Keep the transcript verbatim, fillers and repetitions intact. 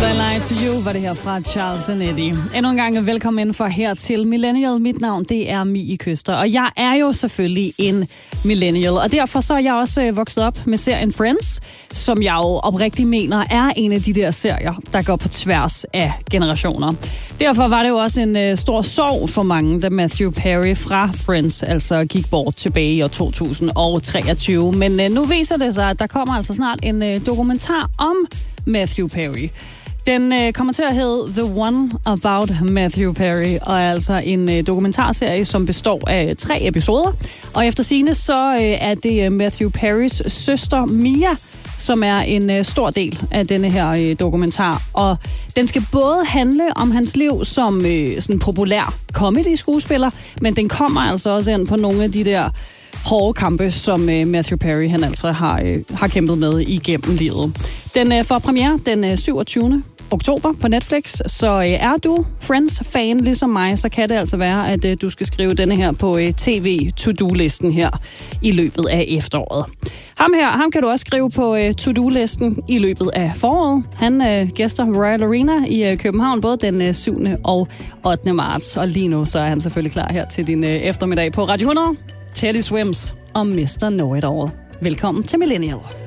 I Lie to You var det her fra Charles and Eddie. Endnu en gang velkommen for her til Millennial. Mit navn, det er Mie Køster, og jeg er jo selvfølgelig en millennial. Og derfor så er jeg også vokset op med serien Friends, som jeg jo oprigtigt mener er en af de der serier, der går på tværs af generationer. Derfor var det jo også en uh, stor sorg for mange, da Matthew Perry fra Friends altså gik bort tilbage i år to tusind og treogtyve. Men uh, nu viser det sig, at der kommer altså snart en uh, dokumentar om Matthew Perry. Den øh, kommer til at hedde The One About Matthew Perry, og er altså en øh, dokumentarserie, som består af tre episoder. Og efter sigende så øh, er det Matthew Perrys søster Mia, som er en øh, stor del af denne her øh, dokumentar. Og den skal både handle om hans liv som øh, sådan populær comedy-skuespiller, men den kommer altså også ind på nogle af de der hårde kampe, som øh, Matthew Perry han altså har, øh, har kæmpet med igennem livet. Den øh, får premiere den øh, syvogtyvende oktober på Netflix, så øh, er du Friends-fan ligesom mig, så kan det altså være, at øh, du skal skrive denne her på øh, T V-to-do-listen her i løbet af efteråret. Ham her, ham kan du også skrive på øh, to-do-listen i løbet af foråret. Han øh, gæster Royal Arena i øh, København både den øh, syvende og ottende marts, og lige nu så er han selvfølgelig klar her til din øh, eftermiddag på Radio hundrede. Teddy Swims og mister Know It All. Velkommen til Millennial.